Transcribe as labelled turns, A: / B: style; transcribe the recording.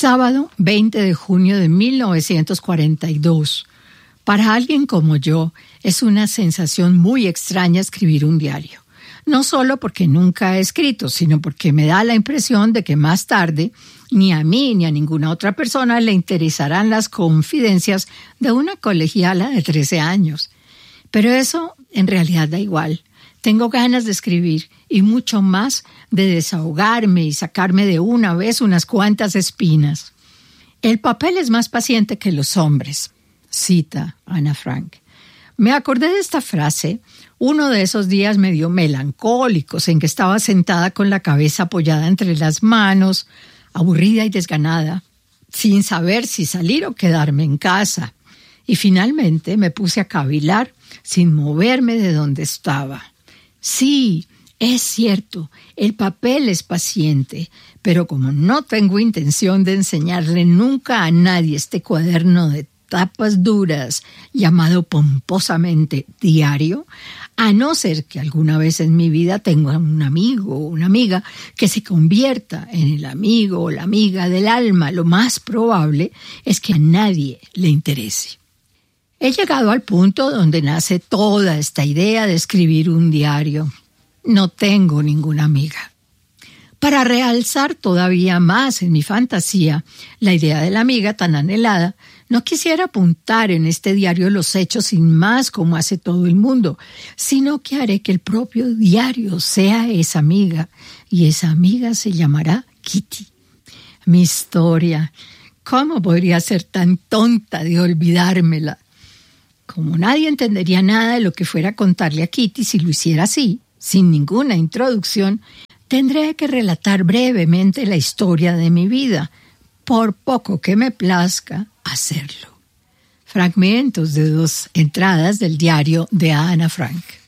A: Sábado 20 de junio de 1942. Para alguien como yo, es una sensación muy extraña escribir un diario. No solo porque nunca he escrito, sino porque me da la impresión de que más tarde ni a mí ni a ninguna otra persona le interesarán las confidencias de una colegiala de 13 años. Pero eso en realidad da igual. Tengo ganas de escribir y mucho más de desahogarme y sacarme de una vez unas cuantas espinas. El papel es más paciente que los hombres, cita Ana Frank. Me acordé de esta frase uno de esos días medio melancólicos en que estaba sentada con la cabeza apoyada entre las manos, aburrida y desganada, sin saber si salir o quedarme en casa. Y finalmente me puse a cavilar sin moverme de donde estaba. Sí, es cierto, el papel es paciente, pero como no tengo intención de enseñarle nunca a nadie este cuaderno de tapas duras llamado pomposamente diario, a no ser que alguna vez en mi vida tenga un amigo o una amiga que se convierta en el amigo o la amiga del alma, lo más probable es que a nadie le interese. He llegado al punto donde nace toda esta idea de escribir un diario. No tengo ninguna amiga. Para realzar todavía más en mi fantasía la idea de la amiga tan anhelada, no quisiera apuntar en este diario los hechos sin más como hace todo el mundo, sino que haré que el propio diario sea esa amiga, y esa amiga se llamará Kitty. Mi historia, ¿cómo podría ser tan tonta de olvidármela? Como nadie entendería nada de lo que fuera a contarle a Kitty si lo hiciera así, sin ninguna introducción, tendré que relatar brevemente la historia de mi vida, por poco que me plazca hacerlo. Fragmentos de 2 entradas del diario de Ana Frank.